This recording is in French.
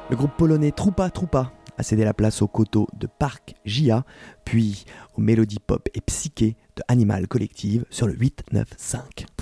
Le groupe polonais Trupa Trupa a cédé la place aux coteaux de Park Jia, puis aux mélodies pop et psyché de Animal Collective sur le 8-9-5.